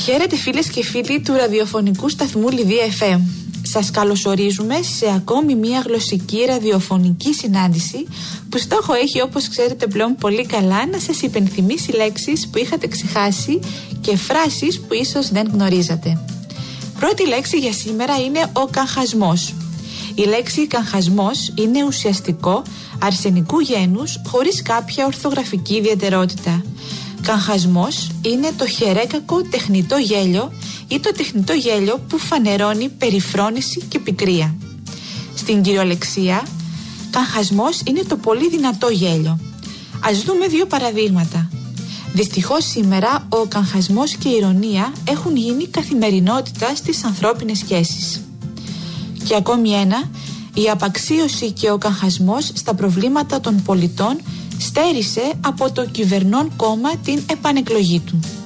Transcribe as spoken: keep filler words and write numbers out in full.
Χαίρετε φίλες και φίλοι του ραδιοφωνικού σταθμού Λιδία εφ εμ. Σας καλωσορίζουμε σε ακόμη μια γλωσσική ραδιοφωνική συνάντηση που στόχο έχει, όπως ξέρετε πλέον πολύ καλά, να σας υπενθυμίσει λέξεις που είχατε ξεχάσει και φράσεις που ίσως δεν γνωρίζατε. Πρώτη λέξη για σήμερα είναι ο καγχασμός. Η λέξη καγχασμός είναι ουσιαστικό αρσενικού γένους χωρίς κάποια ορθογραφική ιδιαιτερότητα. Καγχασμός είναι το χερέκακο τεχνητό γέλιο ή το τεχνητό γέλιο που φανερώνει περιφρόνηση και πικρία. Στην κυριολεξία, καγχασμός είναι το πολύ δυνατό γέλιο. Ας δούμε δύο παραδείγματα. Δυστυχώς σήμερα ο καγχασμός και η ειρωνία έχουν γίνει καθημερινότητα στις ανθρώπινες σχέσεις. Και ακόμη ένα, η απαξίωση και ο καγχασμός στα προβλήματα των πολιτών στέρισε από το κυβερνών κόμμα την επανεκλογή του.